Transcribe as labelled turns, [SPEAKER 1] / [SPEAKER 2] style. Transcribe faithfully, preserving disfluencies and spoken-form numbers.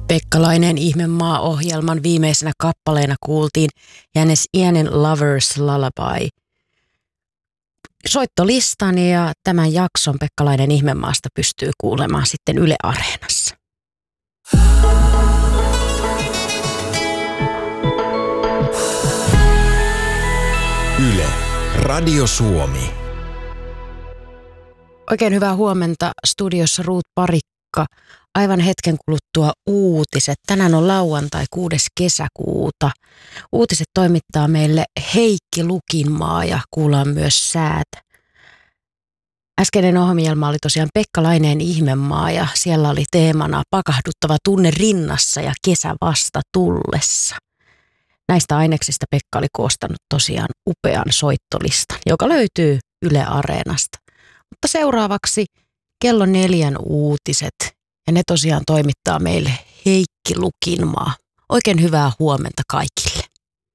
[SPEAKER 1] Pekkalainen Ihmemaa-ohjelman viimeisenä kappaleena kuultiin Janis Ienin Lover's Lullaby. Soittolistani ja tämän jakson Pekkalainen Ihmemaasta pystyy kuulemaan sitten Yle Areenassa.
[SPEAKER 2] Yle, Radio Suomi.
[SPEAKER 1] Oikein hyvää huomenta. Studiossa Ruut Parikka. Aivan hetken kuluttua uutiset. Tänään on lauantai kuudes kesäkuuta. Uutiset toimittaa meille Heikki Lukinmaa ja kuullaan myös säät. Äskeinen ohjelma oli tosiaan Pekkalainen Ihmemaa ja siellä oli teemana pakahduttava tunne rinnassa ja kesä vasta tullessa. Näistä aineksista Pekka oli koostanut tosiaan upean soittolistan, joka löytyy Yle Areenasta. Mutta seuraavaksi kello neljän uutiset ja ne tosiaan toimittaa meille Heikki Lukinmaa. Oikein hyvää huomenta kaikille.